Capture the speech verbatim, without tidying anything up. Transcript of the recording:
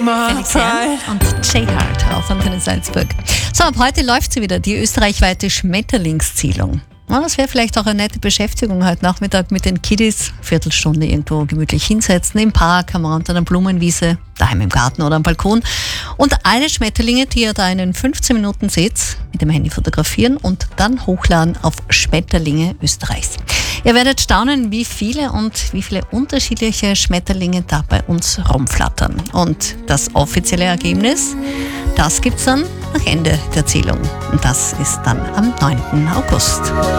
Felix Herrn und J-Hart auf Antenne Salzburg. So, ab heute läuft sie wieder, die österreichweite Schmetterlingszählung. Ja, das wäre vielleicht auch eine nette Beschäftigung heute Nachmittag mit den Kiddies. Viertelstunde irgendwo gemütlich hinsetzen, im Park, am Rand einer Blumenwiese, daheim im Garten oder am Balkon. Und alle Schmetterlinge, die ihr da in fünfzehn Minuten seht, mit dem Handy fotografieren und dann hochladen auf Schmetterlinge Österreichs. Ihr werdet staunen, wie viele und wie viele unterschiedliche Schmetterlinge da bei uns rumflattern. Und das offizielle Ergebnis, das gibt's dann nach Ende der Zählung. Und das ist dann am neunten August.